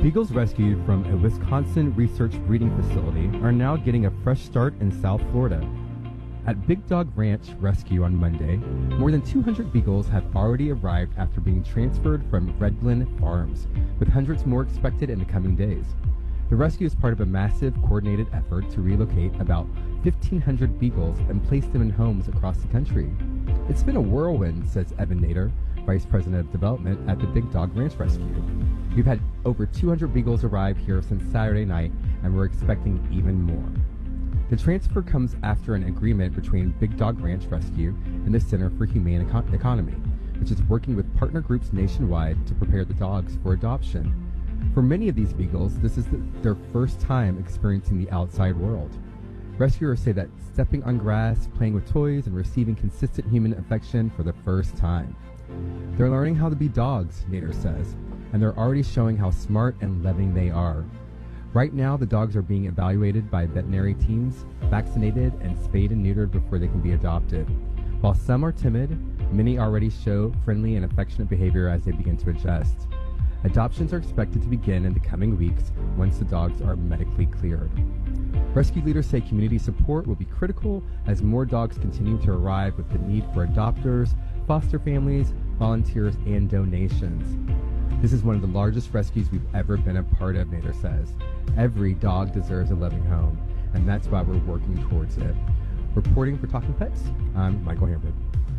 Beagles rescued from a Wisconsin research breeding facility are now getting a fresh start in South Florida. At Big Dog Ranch Rescue on Monday, more than 200 beagles have already arrived after being transferred from Red Glen Farms, with hundreds more expected in the coming days. The rescue is part of a massive coordinated effort to relocate about 1,500 beagles and place them in homes across the country. It's been a whirlwind, says Evan Nader, Vice President of Development at the Big Dog Ranch Rescue. We've had over 200 beagles arrive here since Saturday night, and we're expecting even more. The transfer comes after an agreement between Big Dog Ranch Rescue and the Center for Humane Economy, which is working with partner groups nationwide to prepare the dogs for adoption. For many of these beagles, this is their first time experiencing the outside world. Rescuers say that stepping on grass, playing with toys, and receiving consistent human affection for the first time. They're learning how to be dogs, Nader says, and they're already showing how smart and loving they are. Right now, the dogs are being evaluated by veterinary teams, vaccinated and spayed and neutered before they can be adopted. While some are timid, many already show friendly and affectionate behavior as they begin to adjust. Adoptions are expected to begin in the coming weeks once the dogs are medically cleared. Rescue leaders say community support will be critical as more dogs continue to arrive, with the need for adopters, foster families, volunteers, and donations. This is one of the largest rescues we've ever been a part of, Nader says. Every dog deserves a loving home, and that's why we're working towards it. Reporting for Talking Pets, I'm Michael Hamburg.